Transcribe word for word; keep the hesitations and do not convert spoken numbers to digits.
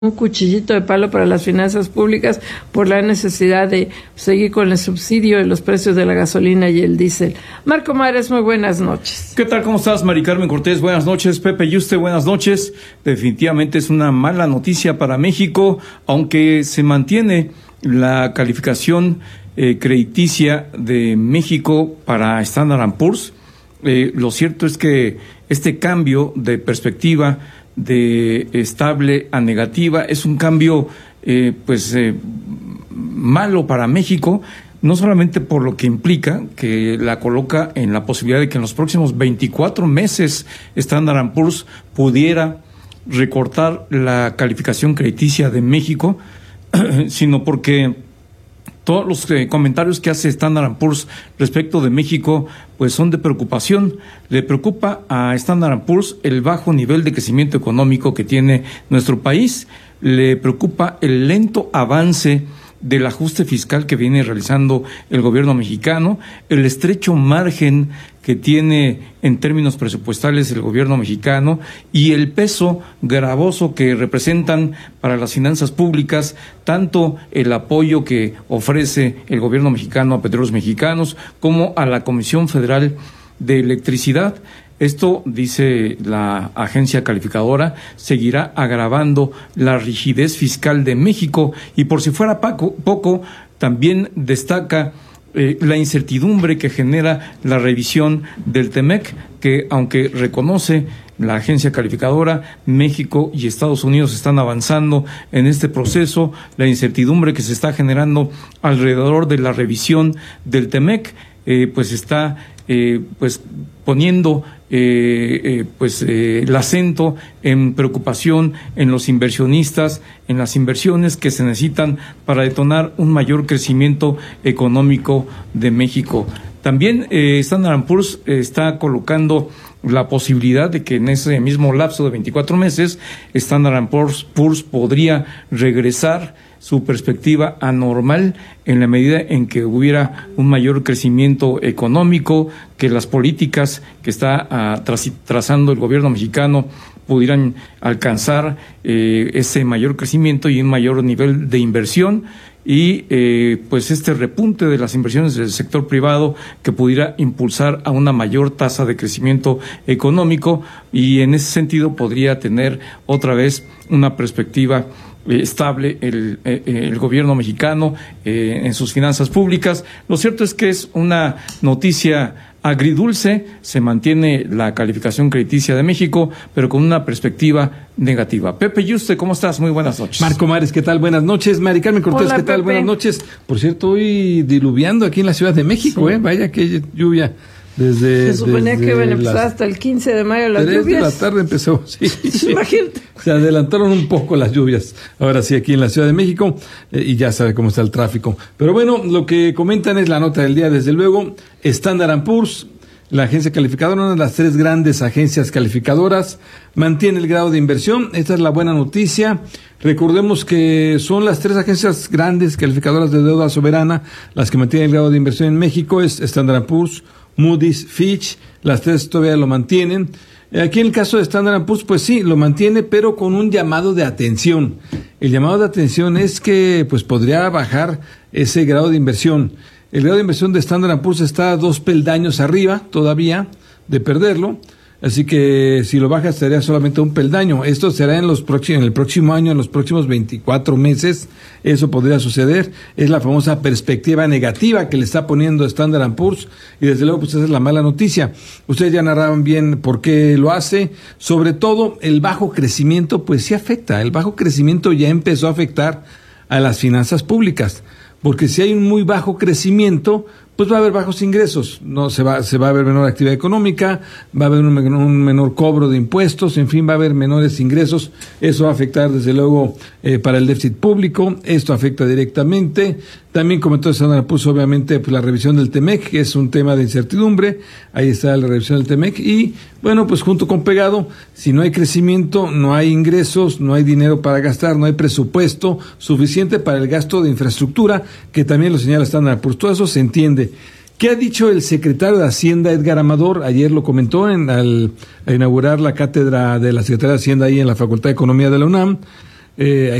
un cuchillito de palo para las finanzas públicas por la necesidad de seguir con el subsidio de los precios de la gasolina y el diésel. Marco Mares, muy buenas noches. ¿Qué tal? ¿Cómo estás, Mari Carmen Cortés? Buenas noches. Pepe Yuste, buenas noches. Definitivamente es una mala noticia para México, aunque se mantiene la calificación eh, crediticia de México para Standard and Poor's. Eh, lo cierto es que este cambio de perspectiva de estable a negativa es un cambio eh, pues eh, malo para México, no solamente por lo que implica que la coloca en la posibilidad de que en los próximos veinticuatro meses Standard and Poor's pudiera recortar la calificación crediticia de México, sino porque todos los eh, comentarios que hace Standard and Poor's respecto de México pues son de preocupación. Le preocupa a Standard and Poor's el bajo nivel de crecimiento económico que tiene nuestro país, le preocupa el lento avance del ajuste fiscal que viene realizando el gobierno mexicano, el estrecho margen que tiene en términos presupuestales el gobierno mexicano y el peso gravoso que representan para las finanzas públicas tanto el apoyo que ofrece el gobierno mexicano a Petróleos Mexicanos como a la Comisión Federal de Electricidad. Esto, dice la agencia calificadora, seguirá agravando la rigidez fiscal de México y por si fuera poco, poco también destaca eh, la incertidumbre que genera la revisión del TEMEC, que aunque reconoce la agencia calificadora, México y Estados Unidos están avanzando en este proceso, la incertidumbre que se está generando alrededor de la revisión del TEMEC, eh, pues está eh, pues poniendo eh, eh, pues eh, el acento en preocupación en los inversionistas, en las inversiones que se necesitan para detonar un mayor crecimiento económico de México. También eh, Standard and Poor's eh, está colocando la posibilidad de que en ese mismo lapso de veinticuatro meses Standard and Poor's, Poor's podría regresar su perspectiva anormal en la medida en que hubiera un mayor crecimiento económico, que las políticas que está uh, traz, trazando el gobierno mexicano pudieran alcanzar eh, ese mayor crecimiento y un mayor nivel de inversión y eh, pues este repunte de las inversiones del sector privado que pudiera impulsar a una mayor tasa de crecimiento económico y en ese sentido podría tener otra vez una perspectiva estable el, el gobierno mexicano eh, en sus finanzas públicas. Lo cierto es que es una noticia agridulce, se mantiene la calificación crediticia de México, pero con una perspectiva negativa. Pepe Yuste, ¿cómo estás? Muy buenas noches. Marco Mares, ¿qué tal? Buenas noches. Mari Carmen Cortés, Hola, ¿qué tal? Pepe. Buenas noches. Por cierto, hoy diluviando aquí en la Ciudad de México, sí. ¿eh? Vaya que lluvia. Desde, se suponía desde que iban a empezar las hasta el quince de mayo las tres lluvias. de la tarde empezó, sí. Imagínate. Se adelantaron un poco las lluvias, ahora sí aquí en la Ciudad de México, eh, y ya sabe cómo está el tráfico. Pero bueno, lo que comentan es la nota del día, desde luego, Standard and Poor's, la agencia calificadora, una de las tres grandes agencias calificadoras, mantiene el grado de inversión. Esta es la buena noticia. Recordemos que son las tres agencias grandes calificadoras de deuda soberana las que mantienen el grado de inversión en México, es Standard and Poor's, Moody's, Fitch, las tres todavía lo mantienen. Aquí en el caso de Standard and Poor's, pues sí, lo mantiene, pero con un llamado de atención. El llamado de atención es que pues podría bajar ese grado de inversión. El grado de inversión de Standard and Poor's está dos peldaños arriba todavía de perderlo, así que si lo baja estaría solamente un peldaño. Esto será en los próximos, en el próximo año, en los próximos veinticuatro meses, eso podría suceder. Es la famosa perspectiva negativa que le está poniendo Standard and Poor's y desde luego pues esa es la mala noticia. Ustedes ya narraban bien por qué lo hace, sobre todo el bajo crecimiento pues sí afecta, el bajo crecimiento ya empezó a afectar a las finanzas públicas. Porque si hay un muy bajo crecimiento, pues va a haber bajos ingresos, no se va se va a haber menor actividad económica, va a haber un, un menor cobro de impuestos, en fin, va a haber menores ingresos. Eso va a afectar desde luego eh, para el déficit público, esto afecta directamente. También comentó Standard and Poor's, obviamente, pues la revisión del TEMEC, que es un tema de incertidumbre. Ahí está la revisión del TEMEC y, bueno, pues junto con pegado, si no hay crecimiento, no hay ingresos, no hay dinero para gastar, no hay presupuesto suficiente para el gasto de infraestructura, que también lo señala Standard and Poor's. Todo eso se entiende. ¿Qué ha dicho el secretario de Hacienda, Edgar Amador? Ayer lo comentó en, al a inaugurar la cátedra de la Secretaría de Hacienda ahí en la Facultad de Economía de la UNAM. Eh,